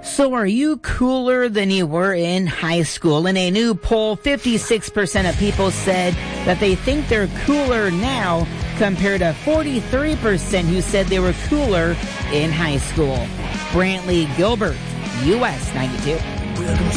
So are you cooler than you were in high school? In a new poll, 56% of people said that they think they're cooler now compared to 43% who said they were cooler in high school. Brantley Gilbert, US 92.